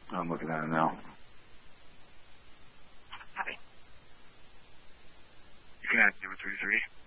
I'm looking at it now. Copy. You can add 033.